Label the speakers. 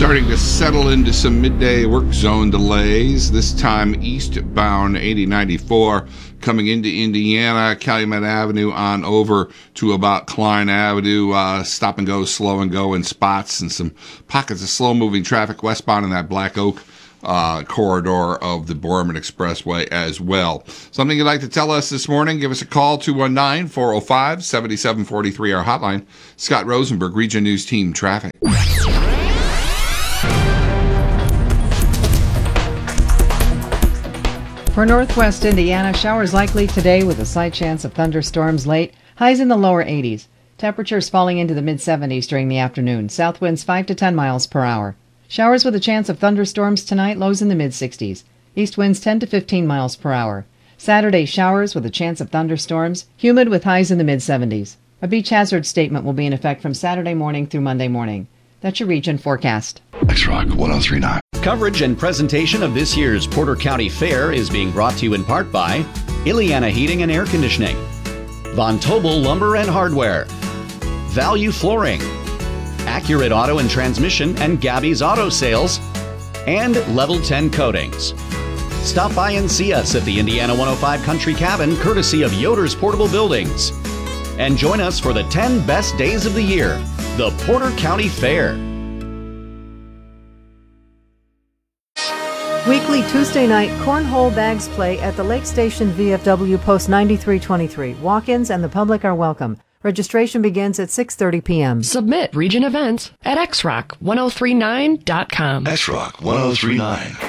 Speaker 1: starting to settle into some midday work zone delays, this time eastbound 8094 coming into Indiana, Calumet Avenue on over to about Klein Avenue. Stop and go, slow and go in spots, and some pockets of slow-moving traffic westbound in that Black Oak corridor of the Borman Expressway as well. Something you'd like to tell us this morning, give us a call, 219-405-7743, our hotline. Scott Rosenberg, Region News Team Traffic.
Speaker 2: For northwest Indiana, showers likely today with a slight chance of thunderstorms late. Highs in the lower 80s. Temperatures falling into the mid-70s during the afternoon. South winds 5 to 10 miles per hour. Showers with a chance of thunderstorms tonight, lows in the mid-60s. East winds 10 to 15 miles per hour. Saturday, showers with a chance of thunderstorms, humid with highs in the mid-70s. A beach hazard statement will be in effect from Saturday morning through Monday morning. That's your region forecast.
Speaker 3: X-Rock 1039.
Speaker 4: Coverage and presentation of this year's Porter County Fair is being brought to you in part by Ileana Heating and Air Conditioning, Von Tobel Lumber and Hardware, Value Flooring, Accurate Auto and Transmission and Gabby's Auto Sales, and Level 10 Coatings. Stop by and see us at the Indiana 105 Country Cabin, courtesy of Yoder's Portable Buildings. And join us for the 10 best days of the year, the Porter County Fair.
Speaker 5: Weekly Tuesday night cornhole bags play at the Lake Station VFW Post 9323. Walk-ins and the public are welcome. Registration begins at 6:30 p.m.
Speaker 6: Submit region events at xrock1039.com.
Speaker 3: X-Rock 1039.